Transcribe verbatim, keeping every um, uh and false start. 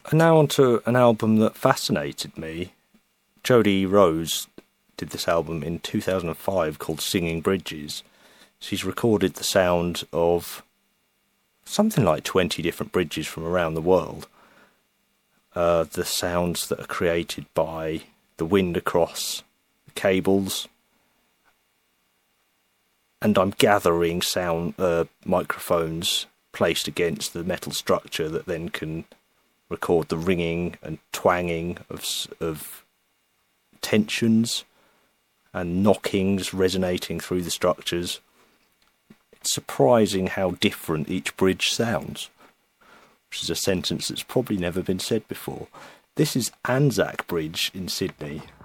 And now onto an album that fascinated me. Jodie Rose did this album in two thousand five called Singing Bridges. She's recorded the sound of something like twenty different bridges from around the world. Uh, the sounds that are created by the wind across the cables. And I'm gathering sound uh, microphones placed against the metal structure that then can record the ringing and twanging of of tensions and knockings resonating through the structures. It's surprising how different each bridge sounds, which is a sentence that's probably never been said before. This is Anzac Bridge in Sydney,